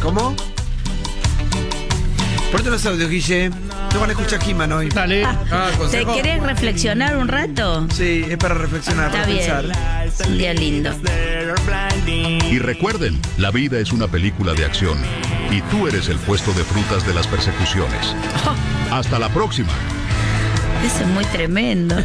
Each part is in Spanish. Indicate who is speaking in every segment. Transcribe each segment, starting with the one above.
Speaker 1: ¿Cómo? Ponete los audios, Guille. No van a escuchar He-Man hoy.
Speaker 2: Dale.
Speaker 3: ¿Te
Speaker 1: ¿consejo?
Speaker 3: querés reflexionar un rato?
Speaker 1: Sí, es para reflexionar,
Speaker 3: Está
Speaker 1: para
Speaker 3: bien.
Speaker 1: pensar.
Speaker 3: Es un día lindo.
Speaker 4: Y recuerden, la vida es una película de acción y tú eres el puesto de frutas de las persecuciones. Hasta la próxima.
Speaker 3: Eso es muy tremendo.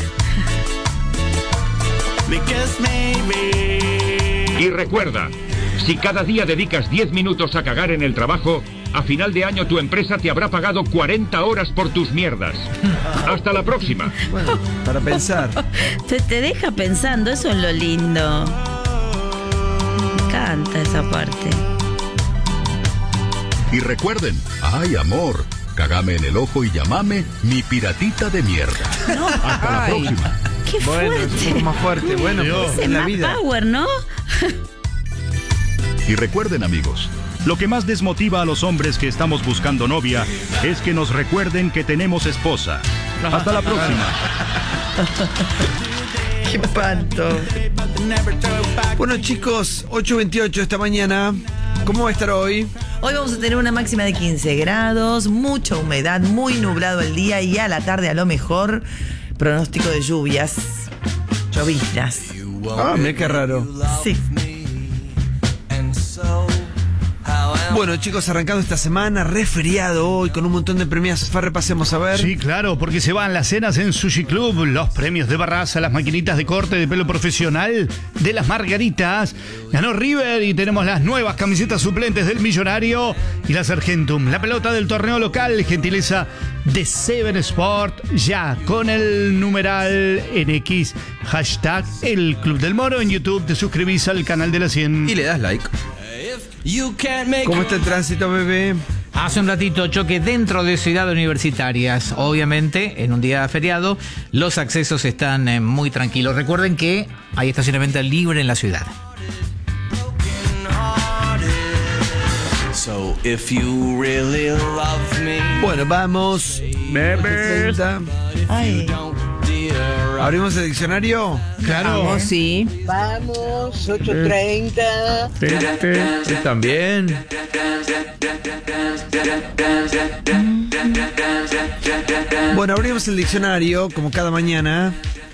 Speaker 5: Y recuerda, si cada día dedicas 10 minutos a cagar en el trabajo, a final de año tu empresa te habrá pagado 40 horas por tus mierdas. Hasta la próxima.
Speaker 1: Bueno, para pensar.
Speaker 3: Te deja pensando, eso es lo lindo. Me encanta esa parte.
Speaker 4: Y recuerden, ay amor, cagame en el ojo y llamame mi piratita de mierda.
Speaker 3: No,
Speaker 4: Hasta la próxima.
Speaker 3: qué
Speaker 1: Bueno, es un
Speaker 3: fuerte.
Speaker 1: poco más fuerte. Bueno,
Speaker 2: Dios.
Speaker 1: pues,
Speaker 3: Ese
Speaker 1: en la
Speaker 3: más
Speaker 1: vida.
Speaker 3: power, ¿no?
Speaker 4: Y recuerden, amigos,
Speaker 6: Lo que más desmotiva a los hombres que estamos buscando novia es que nos recuerden que tenemos esposa. Hasta la próxima.
Speaker 7: Qué espanto.
Speaker 1: Bueno, chicos, 8:28 esta mañana. ¿Cómo va a estar hoy?
Speaker 7: Hoy vamos a tener una máxima de 15 grados, mucha humedad, muy nublado el día y a la tarde a lo mejor pronóstico de lluvias, lloviznas.
Speaker 1: Ah, mira qué raro.
Speaker 7: Sí.
Speaker 1: Bueno, chicos, arrancando esta semana, resfriado hoy, con un montón de premios. Repasemos, a ver.
Speaker 2: Sí, claro, porque se van las cenas en Sushi Club, los premios de Barraza, las maquinitas de corte de pelo profesional de las Margaritas. Ganó River y tenemos las nuevas camisetas suplentes del Millonario y la Sargentum. La pelota del torneo local, gentileza de Seven Sport, ya con el numeral NX, hashtag el Club del Moro. En YouTube te suscribís al canal de la 100.
Speaker 3: Mm.
Speaker 8: Y le das like.
Speaker 1: ¿Cómo está el tránsito, bebé?
Speaker 9: Hace un ratito choque dentro de Ciudad Universitarias. Obviamente, en un día feriado, los accesos están muy tranquilos. Recuerden que hay estacionamiento libre en la ciudad.
Speaker 1: Bueno, vamos.
Speaker 2: Bebés.
Speaker 7: Ay.
Speaker 1: ¿Abrimos el diccionario?
Speaker 2: Claro.
Speaker 10: Vamos, sí.
Speaker 11: Vamos, 8:30.
Speaker 8: También.
Speaker 1: Bueno, abrimos el diccionario, como cada mañana.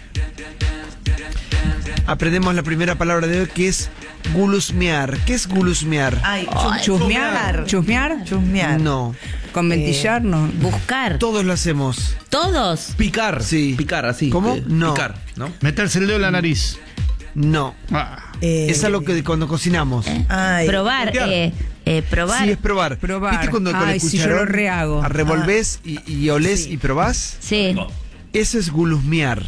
Speaker 1: Aprendemos la primera palabra de hoy, que es gulusmear. ¿Qué es gulusmear?
Speaker 7: Ay,
Speaker 10: Chusmear. Chusmear.
Speaker 7: Chusmear.
Speaker 1: No,
Speaker 10: Con ventillar, no.
Speaker 3: Buscar.
Speaker 1: todos lo hacemos.
Speaker 3: Todos.
Speaker 8: Picar.
Speaker 1: Sí.
Speaker 8: Picar, así.
Speaker 1: ¿Cómo? No.
Speaker 8: Picar, ¿no?
Speaker 2: Meterse el dedo en la nariz.
Speaker 1: No.
Speaker 2: Ah.
Speaker 1: Es algo que cuando cocinamos.
Speaker 7: Ay.
Speaker 3: Probar. Probar.
Speaker 1: Sí, es probar.
Speaker 10: Probar.
Speaker 1: ¿Viste cuando con el
Speaker 10: Ay, sí, yo
Speaker 1: cucharón
Speaker 10: lo rehago.
Speaker 1: revolvés y olés
Speaker 7: Sí.
Speaker 1: y probás?
Speaker 3: Sí.
Speaker 1: Eso es gulusmear.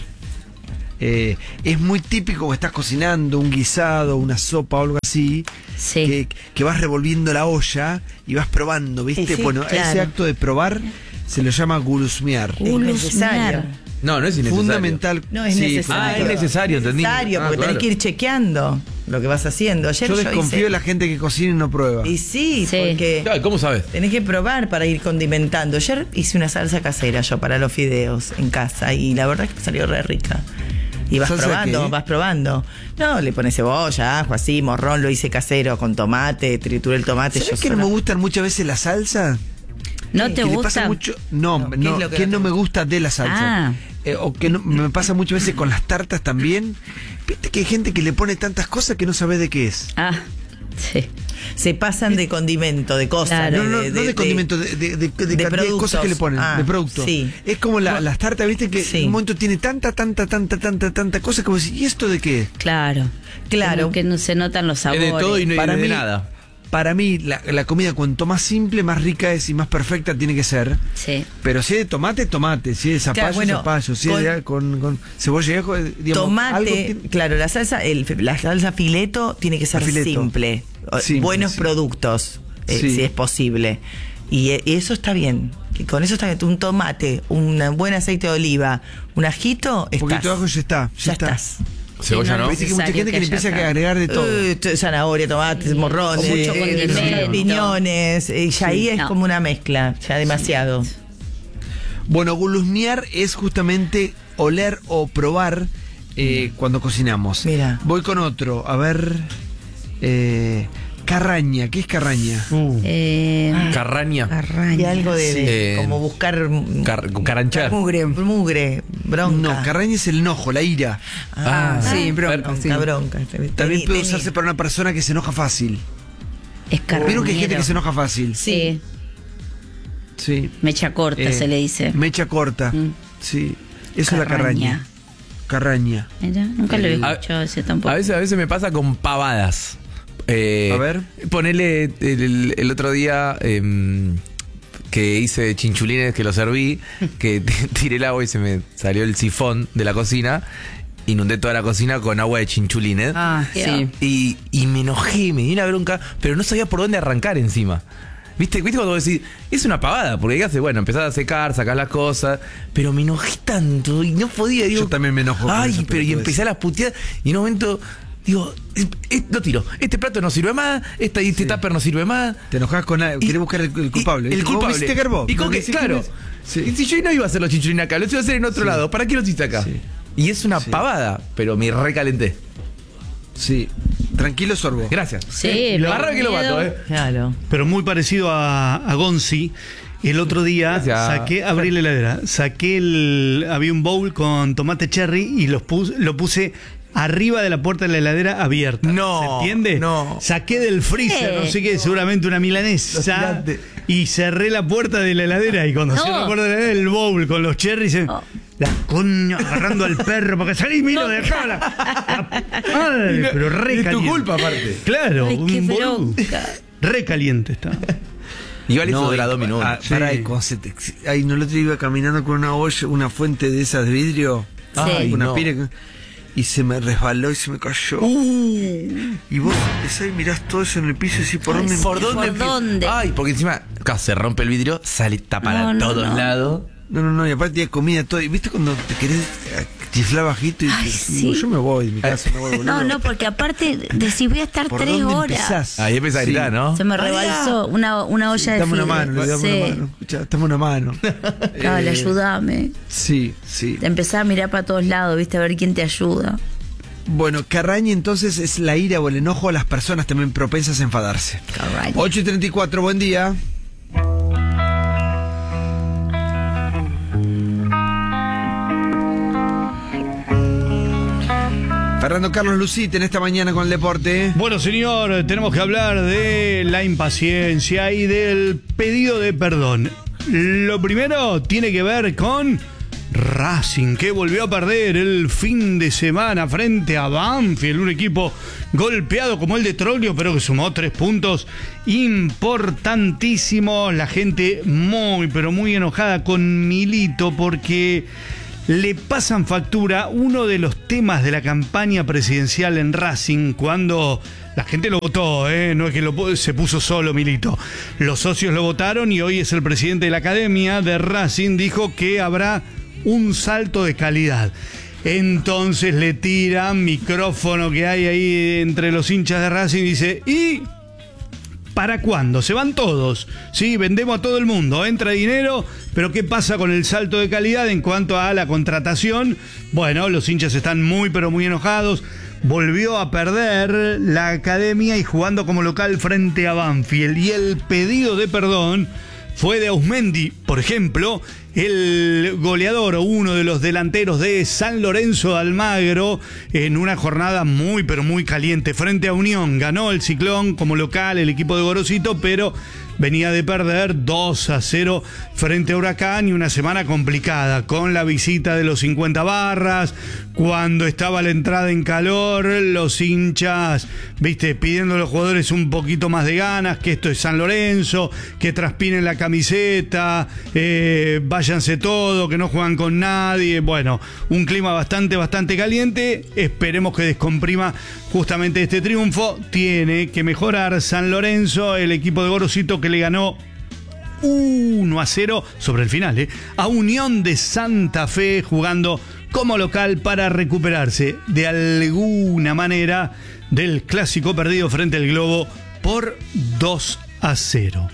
Speaker 1: Es muy típico que estás cocinando un guisado, una sopa o algo así,
Speaker 3: Sí.
Speaker 1: que vas revolviendo la olla y vas probando, ¿viste?
Speaker 7: Sí,
Speaker 1: Bueno,
Speaker 3: claro.
Speaker 1: ese acto de probar se lo llama gulusmear.
Speaker 7: Es necesario.
Speaker 8: No, no es innecesario.
Speaker 1: Fundamental.
Speaker 7: No es
Speaker 1: sí,
Speaker 7: necesario.
Speaker 8: Ah, es necesario, entendí.
Speaker 7: Necesario, porque tenés que ir chequeando lo que vas haciendo. Ayer
Speaker 1: Yo
Speaker 7: yo
Speaker 1: desconfío
Speaker 7: hice-
Speaker 1: de la gente que cocina y no prueba.
Speaker 7: Y sí,
Speaker 3: Sí.
Speaker 7: porque
Speaker 8: Claro, ¿cómo sabes?
Speaker 7: tenés que probar para ir condimentando. Ayer hice una salsa casera yo para los fideos en casa y la verdad es que salió re rica. Y vas
Speaker 1: ¿Salsa
Speaker 7: probando,
Speaker 1: qué?
Speaker 7: vas probando. No, le pones cebolla, ajo, así, morrón, lo hice casero con tomate, trituré el tomate.
Speaker 1: ¿Sabes
Speaker 7: yo
Speaker 1: que no me
Speaker 7: sola.
Speaker 1: gustan muchas veces la salsa?
Speaker 3: ¿No te
Speaker 1: Que le pasa
Speaker 3: gusta?
Speaker 1: mucho. No,
Speaker 7: No, ¿qué
Speaker 1: no,
Speaker 7: es lo que
Speaker 1: que
Speaker 7: no
Speaker 1: no
Speaker 7: te
Speaker 1: me gusta de la salsa.
Speaker 3: Ah.
Speaker 1: O que no, me pasa muchas veces con las tartas también. Viste que hay gente que le pone tantas cosas que no sabe de qué es.
Speaker 3: Ah, sí.
Speaker 7: Se pasan de condimento, de cosas.
Speaker 3: Claro.
Speaker 1: No de condimento, de cantidad de
Speaker 7: productos.
Speaker 1: cosas que le ponen,
Speaker 7: Ah,
Speaker 1: de productos.
Speaker 7: sí.
Speaker 1: Es como las tartas, viste que
Speaker 7: Sí.
Speaker 1: en un momento tiene tanta cosa que vos decís, ¿y esto de qué?
Speaker 3: Claro.
Speaker 7: Claro.
Speaker 3: Como que no se notan los
Speaker 8: Es
Speaker 3: sabores.
Speaker 8: de todo y no
Speaker 1: Para
Speaker 8: de
Speaker 1: mí-
Speaker 8: nada.
Speaker 1: Para mí, la comida cuanto más simple, más rica es y más perfecta tiene que ser.
Speaker 3: Sí.
Speaker 1: Pero si es de tomate, tomate. Si es de zapallo,
Speaker 7: Claro, bueno,
Speaker 1: zapallo. Si es de, con cebolla y ajo, digamos, algo
Speaker 7: Tomate,
Speaker 1: tiene-
Speaker 7: claro, la salsa fileto tiene que ser
Speaker 1: El fileto.
Speaker 7: simple.
Speaker 1: Simple,
Speaker 7: Buenos
Speaker 1: sí.
Speaker 7: productos,
Speaker 1: Sí.
Speaker 7: si es posible. Y eso está bien. Que con eso está bien. Un tomate, un buen aceite de oliva, un ajito,
Speaker 1: un poquito
Speaker 7: estás.
Speaker 1: de ajo ya está.
Speaker 7: Ya estás.
Speaker 8: Cebolla, ¿no?
Speaker 1: Viste que mucha gente que le empieza a agregar de todo.
Speaker 7: Zanahoria, tomates, morrones,
Speaker 3: Mucho condimento.
Speaker 7: piñones. Y ya ahí es
Speaker 3: No.
Speaker 7: como una mezcla, ya demasiado.
Speaker 1: Bueno, gulusmear es justamente oler o probar cuando cocinamos.
Speaker 7: Mira.
Speaker 1: Voy con otro. A ver. Carraña, ¿qué es Carraña?
Speaker 8: Carraña.
Speaker 7: Y algo de
Speaker 8: Sí.
Speaker 7: como buscar
Speaker 8: Caranchar.
Speaker 7: mugre, bronca.
Speaker 1: No, Carraña es el enojo, la ira.
Speaker 10: Sí, bronca. sí.
Speaker 7: Bronca.
Speaker 1: También puede usarse para una persona que se enoja fácil.
Speaker 3: Es carrañero.
Speaker 1: ¿Vieron que hay gente que se enoja fácil?
Speaker 3: Sí.
Speaker 1: Sí.
Speaker 3: Mecha corta se le dice.
Speaker 1: Mecha corta. Sí. Eso es la carraña. Carraña.
Speaker 3: Mira, nunca lo había escuchado ese tampoco.
Speaker 8: A veces me pasa con pavadas.
Speaker 1: A ver.
Speaker 8: Ponele el otro día que hice chinchulines, que lo serví, que tiré el agua y se me salió el sifón de la cocina. Inundé toda la cocina con agua de chinchulines.
Speaker 10: Sí.
Speaker 8: Y me enojé, me di una bronca, pero no sabía por dónde arrancar encima. ¿Viste cuando vos decís, es una pavada? Porque ¿qué haces? Bueno, empezás a secar, sacás las cosas, pero me enojé tanto y no podía. Digo,
Speaker 1: yo también me enojo.
Speaker 8: Ay, pero y empecé a las puteadas y en un momento digo, lo tiro. Este plato no sirve más, este tupper no sirve más.
Speaker 1: Te enojás con algo, querés buscar el culpable.
Speaker 8: El culpable.
Speaker 1: ¿Vos hiciste Garbo?
Speaker 8: Y con que, claro.
Speaker 1: Sí.
Speaker 8: Y si yo no iba a hacer los chinchulines acá, los iba a hacer en otro lado. ¿Para qué los hice acá?
Speaker 1: Sí.
Speaker 8: Y es una pavada, pero me recalenté.
Speaker 1: Sí. Tranquilo, Sorbo.
Speaker 8: Gracias.
Speaker 3: Sí,
Speaker 8: Lo agarro que lo mato,
Speaker 7: Claro.
Speaker 2: Pero muy parecido a Gonzi. El otro día abrí la heladera, había un bowl con tomate cherry y lo puse arriba de la puerta de la heladera abierta.
Speaker 8: No.
Speaker 2: ¿Se entiende?
Speaker 8: No.
Speaker 2: Saqué del freezer, no sé qué, seguramente una milanesa. Y cerré la puerta de la heladera. Y cuando cierro la puerta de la heladera, el bowl con los cherries. La coño, agarrando al perro porque salí, miro de acá. Madre, pero re
Speaker 8: es
Speaker 2: caliente.
Speaker 8: tu culpa, aparte.
Speaker 2: Claro,
Speaker 3: Ay, qué
Speaker 2: un boludo.
Speaker 3: bronca.
Speaker 2: Re caliente está.
Speaker 8: Igual eso dura 2 minutos.
Speaker 1: Pará, no lo iba caminando con una olla, una fuente de esas de vidrio.
Speaker 3: Sí.
Speaker 1: Una
Speaker 8: no.
Speaker 1: pira. Y se me resbaló y se me cayó. Y vos empezás y mirás todo eso en el piso y decís, ¿por dónde?
Speaker 8: ¿Por dónde?
Speaker 3: ¿Por dónde?
Speaker 8: Ay, porque encima acá se rompe el vidrio, sale, tapa para todos lados.
Speaker 1: No, y aparte hay comida, todo. ¿Viste cuando te querés chiflar bajito y
Speaker 3: Ay, sí.
Speaker 1: yo me voy de mi casa, me voy, boludo?
Speaker 3: No, porque aparte decís voy a estar
Speaker 1: ¿Por
Speaker 3: 3
Speaker 1: dónde
Speaker 3: horas.
Speaker 1: empezás?
Speaker 8: Ahí empieza a gritar, ¿no?
Speaker 3: Se me rebalsó una olla de
Speaker 1: Dame una
Speaker 3: fideo.
Speaker 1: mano, le damos una mano. Escuchá, dame una mano.
Speaker 3: Dale, ayúdame.
Speaker 1: Sí.
Speaker 3: Te empezás a mirar para todos lados, viste, a ver quién te ayuda.
Speaker 1: Bueno, carraña entonces es la ira o el enojo a las personas también propensas a enfadarse.
Speaker 3: Carraña.
Speaker 1: 8:34, buen día. Fernando Carlos Lucite en esta mañana con el deporte.
Speaker 2: Bueno, señor, tenemos que hablar de la impaciencia y del pedido de perdón. Lo primero tiene que ver con Racing, que volvió a perder el fin de semana frente a Banfield, un equipo golpeado como el de Troglio, pero que sumó 3 puntos importantísimos. La gente muy, pero muy enojada con Milito porque le pasan factura uno de los temas de la campaña presidencial en Racing cuando la gente lo votó, no es que se puso solo Milito. Los socios lo votaron y hoy es el presidente de la academia de Racing, dijo que habrá un salto de calidad. Entonces le tiran micrófono que hay ahí entre los hinchas de Racing y dice, ¿y para cuándo? Se van todos, sí, vendemos a todo el mundo, entra dinero, pero ¿qué pasa con el salto de calidad en cuanto a la contratación? Bueno, los hinchas están muy pero muy enojados. Volvió a perder la academia y jugando como local frente a Banfield, y el pedido de perdón fue de Ausmendi, por ejemplo, el goleador o uno de los delanteros de San Lorenzo de Almagro, en una jornada muy pero muy caliente frente a Unión. Ganó el Ciclón como local el equipo de Gorosito, pero venía de perder 2-0 frente a Huracán, y una semana complicada con la visita de los 50 barras, cuando estaba la entrada en calor, los hinchas, viste, pidiendo a los jugadores un poquito más de ganas, que esto es San Lorenzo, que transpiren la camiseta, váyanse todo, que no juegan con nadie. Bueno, un clima bastante caliente. Esperemos que descomprima justamente este triunfo. Tiene que mejorar San Lorenzo, el equipo de Gorosito, que le ganó 1-0 sobre el final, a Unión de Santa Fe, jugando como local para recuperarse de alguna manera del clásico perdido frente al Globo por 2-0.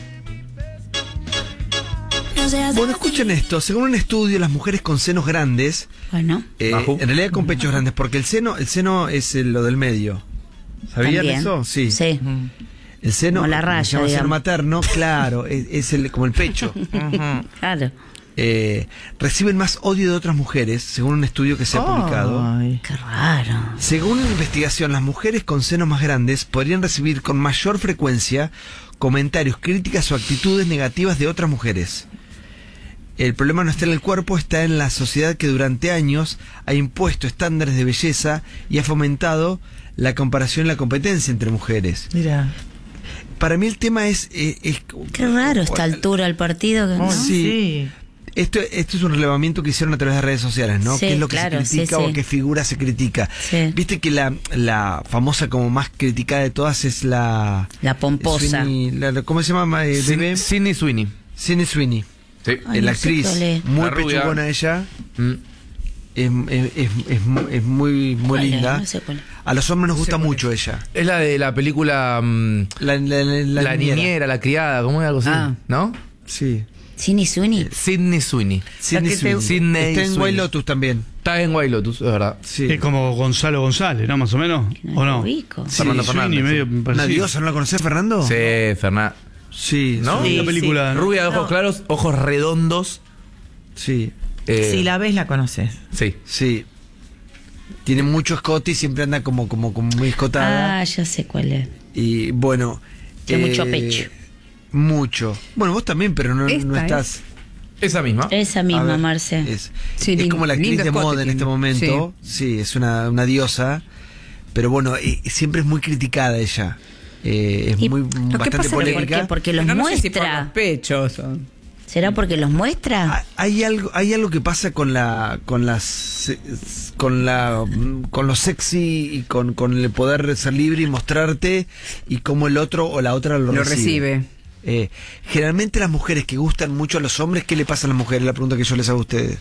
Speaker 1: Bueno, escuchen esto. Según un estudio, las mujeres con senos grandes,
Speaker 3: bueno,
Speaker 1: en realidad con pechos grandes, porque el seno es lo del medio. ¿Sabían
Speaker 3: también.
Speaker 1: eso? Sí. El seno,
Speaker 3: Como la raya,
Speaker 1: se llama seno
Speaker 3: digamos.
Speaker 1: materno, claro, es como el pecho.
Speaker 3: Claro.
Speaker 1: Reciben más odio de otras mujeres, según un estudio que se ha publicado.
Speaker 7: Ay.
Speaker 3: Qué raro.
Speaker 1: Según una investigación, las mujeres con senos más grandes podrían recibir con mayor frecuencia comentarios, críticas o actitudes negativas de otras mujeres. El problema no está en el cuerpo, está en la sociedad que durante años ha impuesto estándares de belleza y ha fomentado la comparación y la competencia entre mujeres.
Speaker 7: Mira.
Speaker 1: Para mí el tema es
Speaker 3: Qué raro esta altura al partido. Que, ¿no?
Speaker 1: Sí. Esto es un relevamiento que hicieron a través de redes sociales, ¿no?
Speaker 3: Sí,
Speaker 1: ¿Qué es lo que
Speaker 3: claro,
Speaker 1: se critica
Speaker 3: sí,
Speaker 1: o
Speaker 3: sí.
Speaker 1: qué figura se critica?
Speaker 3: Sí.
Speaker 1: Viste que la famosa como más criticada de todas es la
Speaker 3: pomposa.
Speaker 1: ¿Cómo se llama? Bebé?
Speaker 8: Sydney Sweeney.
Speaker 1: Sydney Sweeney.
Speaker 8: Sí.
Speaker 3: Ay,
Speaker 1: La
Speaker 3: no sé
Speaker 1: actriz,
Speaker 3: cuál es.
Speaker 1: muy
Speaker 8: La rubia.
Speaker 1: pechugona ella.
Speaker 8: Mm.
Speaker 1: Es muy
Speaker 3: ¿Cuál es?
Speaker 1: linda.
Speaker 3: No sé cuál es.
Speaker 1: A los hombres nos gusta mucho ella.
Speaker 8: Es la de la película
Speaker 1: La
Speaker 8: La niñera, la criada, ¿cómo es algo así?
Speaker 10: Ah.
Speaker 8: ¿No?
Speaker 1: Sí.
Speaker 3: Sydney Sweeney.
Speaker 8: Sydney Sweeney.
Speaker 1: Sydney
Speaker 7: que te-
Speaker 1: Sweeney.
Speaker 8: Sydney
Speaker 1: Está en
Speaker 8: Sweeney.
Speaker 1: White Lotus también.
Speaker 8: Está en White Lotus, es verdad.
Speaker 1: Sí.
Speaker 2: Es como Gonzalo González, ¿no? Más o menos. ¿O no?
Speaker 3: Ubico.
Speaker 1: Sí,
Speaker 8: Fernando
Speaker 2: Sweeney,
Speaker 8: Fernández.
Speaker 2: medio
Speaker 1: Una
Speaker 2: parecido.
Speaker 1: diosa, ¿no la conocés, Fernando?
Speaker 8: Sí, Fernanda.
Speaker 1: Sí,
Speaker 8: ¿No?
Speaker 1: sí,
Speaker 2: La película. ¿no?
Speaker 8: Rubia de ojos
Speaker 7: No.
Speaker 8: claros, ojos redondos.
Speaker 1: sí.
Speaker 7: Si la ves, la conoces.
Speaker 8: Sí.
Speaker 1: Sí. Tiene mucho escote y siempre anda como muy escotada.
Speaker 3: Ah, ya sé cuál es.
Speaker 1: Y bueno.
Speaker 3: Tiene mucho pecho.
Speaker 1: Mucho. Bueno, vos también, pero no
Speaker 10: Esta
Speaker 1: estás.
Speaker 8: Esa misma.
Speaker 3: Esa
Speaker 1: A
Speaker 3: misma,
Speaker 1: ver,
Speaker 3: Marce.
Speaker 1: Es
Speaker 10: Sí,
Speaker 1: como la actriz
Speaker 10: lindo
Speaker 1: de
Speaker 10: escote
Speaker 1: moda en este
Speaker 10: tiene.
Speaker 1: momento. Sí, es una diosa. Pero bueno, siempre es muy criticada ella. Es
Speaker 3: Y
Speaker 1: muy
Speaker 3: lo que
Speaker 1: bastante
Speaker 3: pasa
Speaker 1: polémica.
Speaker 3: ¿Por qué? Porque los
Speaker 10: Pero no sé si por
Speaker 3: muestra.
Speaker 10: los pechos.
Speaker 3: ¿Será porque los muestra?
Speaker 1: Hay algo que pasa con lo sexy y con el poder de ser libre y mostrarte y cómo el otro o la otra lo recibe. Generalmente las mujeres que gustan mucho a los hombres, ¿qué le pasa a las mujeres? La pregunta que yo les hago a ustedes.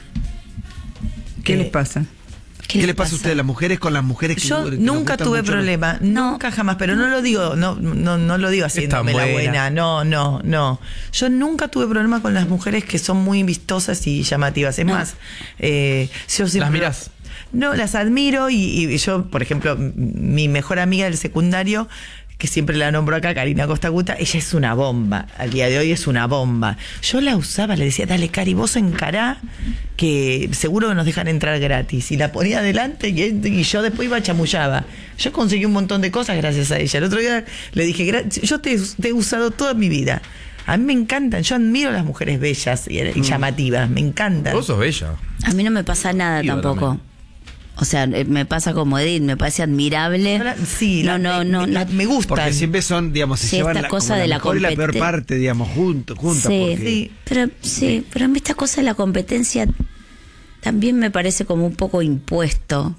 Speaker 10: ¿Qué les pasa?
Speaker 1: ¿Qué le pasa a ustedes, las mujeres con las mujeres que
Speaker 7: Yo
Speaker 1: que nos
Speaker 7: nunca
Speaker 1: gustan
Speaker 7: tuve
Speaker 1: mucho?
Speaker 7: problema, nunca jamás, pero no lo digo, no lo digo haciéndome la buena, no. Yo nunca tuve problema con las mujeres que son muy vistosas y llamativas. Es más, yo siempre
Speaker 8: ¿Las mirás?
Speaker 7: No, las admiro y yo, por ejemplo, mi mejor amiga del secundario, que siempre la nombro acá, Karina Costa Guta, ella es una bomba, al día de hoy es una bomba. Yo la usaba, le decía, dale Cari, vos encará, que seguro que nos dejan entrar gratis. Y la ponía adelante y yo después iba chamullaba. Yo conseguí un montón de cosas gracias a ella. El otro día le dije, yo te he usado toda mi vida. A mí me encantan, yo admiro a las mujeres bellas y llamativas, me encantan.
Speaker 8: Vos sos bella.
Speaker 3: A mí no me pasa nada
Speaker 8: Iba
Speaker 3: tampoco.
Speaker 8: también.
Speaker 3: O sea, me pasa como Edith, me parece admirable.
Speaker 7: Sí, me gustan.
Speaker 1: Porque siempre son, digamos, se
Speaker 3: Sí,
Speaker 1: llevan
Speaker 3: esta cosa
Speaker 1: como
Speaker 3: de la
Speaker 1: mejor y la peor
Speaker 3: compete-
Speaker 1: parte, digamos, juntas.
Speaker 3: Sí, pero a mí esta cosa de la competencia también me parece como un poco impuesto.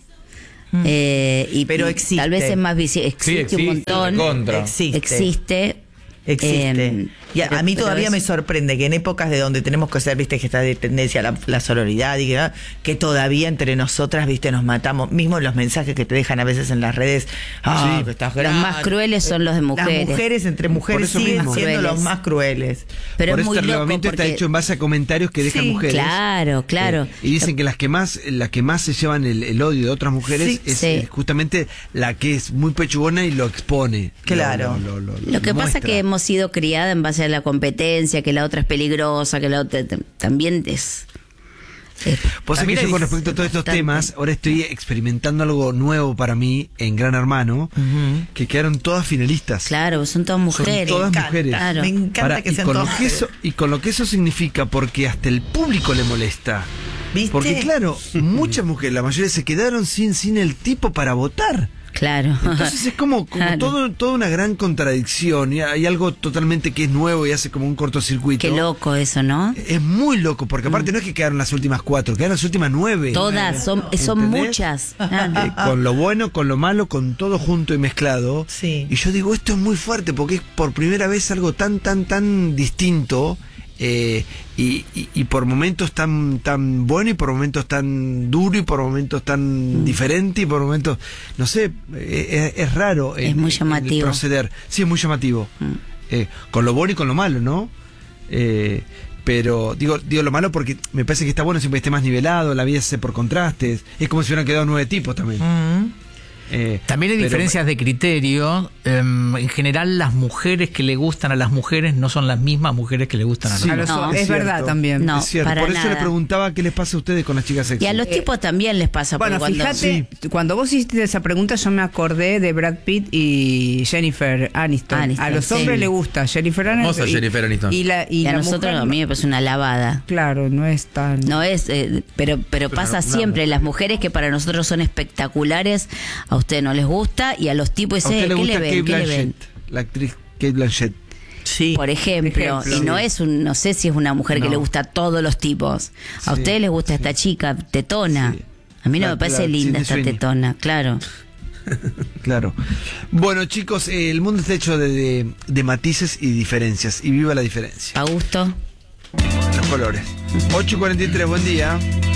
Speaker 7: Pero existe.
Speaker 3: Tal vez es más visible. Existe un montón.
Speaker 8: recontra.
Speaker 7: Existe.
Speaker 3: Existe.
Speaker 7: Y a mí
Speaker 3: pero
Speaker 7: todavía
Speaker 3: es-
Speaker 7: me sorprende que en épocas de donde tenemos que ser, viste, que está de tendencia la sororidad y que todavía entre nosotras, viste, nos matamos. Mismo los mensajes que te dejan a veces en las redes.
Speaker 1: Sí.
Speaker 7: Que estás
Speaker 3: Los
Speaker 7: grande.
Speaker 3: más crueles son los de mujeres.
Speaker 7: Las mujeres entre mujeres
Speaker 1: Por eso
Speaker 7: siguen
Speaker 1: mismo.
Speaker 7: siendo
Speaker 3: Crueles.
Speaker 7: los más crueles.
Speaker 3: Pero
Speaker 1: Por
Speaker 3: es
Speaker 1: eso
Speaker 3: muy
Speaker 1: este
Speaker 3: loco
Speaker 1: relevamiento está
Speaker 3: porque-
Speaker 1: hecho en base a comentarios que dejan
Speaker 7: Sí,
Speaker 1: mujeres.
Speaker 3: Claro.
Speaker 1: Y dicen que las que más se llevan el odio de otras mujeres
Speaker 7: Sí,
Speaker 1: es
Speaker 3: sí.
Speaker 1: justamente la que es muy pechugona y lo expone.
Speaker 7: Claro.
Speaker 3: Lo que pasa es que hemos sido criadas en base a la competencia, que la otra es peligrosa, que la otra también es...
Speaker 1: Pues
Speaker 8: También
Speaker 1: que yo
Speaker 8: hay-
Speaker 1: con respecto a todos estos
Speaker 3: bastante.
Speaker 1: temas, ahora estoy experimentando algo nuevo para mí en Gran Hermano, que quedaron todas finalistas.
Speaker 3: Claro, son todas mujeres.
Speaker 1: Son todas
Speaker 7: Me encanta,
Speaker 1: mujeres.
Speaker 3: Claro.
Speaker 7: Me encanta
Speaker 1: Ahora,
Speaker 7: que
Speaker 1: y
Speaker 7: sean
Speaker 1: con
Speaker 7: todas
Speaker 1: lo que eso,
Speaker 7: mujeres.
Speaker 1: y con lo que eso significa, porque hasta el público le molesta.
Speaker 7: ¿Viste?
Speaker 1: Porque claro, muchas mujeres, la mayoría se quedaron sin el tipo para votar.
Speaker 3: Claro.
Speaker 1: Entonces es como
Speaker 3: Claro.
Speaker 1: toda una gran contradicción. Y hay algo totalmente que es nuevo y hace como un cortocircuito.
Speaker 3: Qué loco eso, ¿no?
Speaker 1: Es muy loco, porque aparte no es que quedaron las últimas 4, quedaron las últimas 9.
Speaker 3: Todas, son
Speaker 1: ¿Entendés?
Speaker 3: muchas.
Speaker 1: Con lo bueno, con lo malo, con todo junto y mezclado.
Speaker 7: Sí.
Speaker 1: Y yo digo, esto es muy fuerte porque es por primera vez algo tan distinto. Y por momentos tan bueno y por momentos tan duro y por momentos tan diferente y por momentos, no sé, es raro.
Speaker 3: Es muy llamativo.
Speaker 1: el proceder. Sí, es muy llamativo. Con lo bueno y con lo malo, ¿no? Pero digo lo malo porque me parece que está bueno siempre esté más nivelado, la vida se hace por contrastes. Es como si hubieran quedado 9 tipos también.
Speaker 9: También hay
Speaker 1: pero-
Speaker 9: diferencias de criterio. En general, las mujeres que le gustan a las mujeres no son las mismas mujeres que le gustan a los
Speaker 1: Sí,
Speaker 9: hombres.
Speaker 10: No,
Speaker 1: es
Speaker 10: es verdad
Speaker 1: cierto.
Speaker 10: también.
Speaker 3: No,
Speaker 1: Es cierto.
Speaker 3: para
Speaker 1: Por eso le
Speaker 3: nada.
Speaker 1: preguntaba qué les pasa a ustedes con las chicas sexy.
Speaker 3: Y a los tipos también les pasa.
Speaker 10: Bueno,
Speaker 3: porque cuando-
Speaker 10: fíjate, cuando vos hiciste esa pregunta yo me acordé de Brad Pitt y Jennifer Aniston.
Speaker 3: Aniston,
Speaker 10: A los
Speaker 3: sí.
Speaker 10: hombres les gusta Jennifer Aniston.
Speaker 8: Hermosa Jennifer Aniston.
Speaker 10: Y
Speaker 3: Y a
Speaker 10: la
Speaker 3: nosotros
Speaker 10: mujer
Speaker 3: a mí me parece una lavada.
Speaker 10: Claro, no es tan...
Speaker 3: No es, pero pasa siempre. Las mujeres que para nosotros son espectaculares, a ustedes no les gusta, y a los tipos
Speaker 1: ¿A
Speaker 3: dicen,
Speaker 1: usted le
Speaker 3: ¿qué
Speaker 1: gusta
Speaker 3: le
Speaker 1: Kate
Speaker 3: ven? ¿Qué le ven?
Speaker 1: Blanchett? La actriz Kate Blanchett.
Speaker 7: Sí.
Speaker 3: Por ejemplo, y no es no sé si es una mujer que
Speaker 1: No.
Speaker 3: le gusta a todos los tipos. A
Speaker 1: Sí,
Speaker 3: ustedes les gusta esta chica tetona.
Speaker 1: Sí.
Speaker 3: A mí no
Speaker 1: La-
Speaker 3: me parece
Speaker 1: la
Speaker 3: linda
Speaker 1: Sydney
Speaker 3: esta
Speaker 1: Sweeney.
Speaker 3: tetona, claro.
Speaker 1: Claro. Bueno, chicos, el mundo está hecho de matices y diferencias. Y viva la diferencia.
Speaker 3: A gusto.
Speaker 1: Los colores. 8:43, buen día.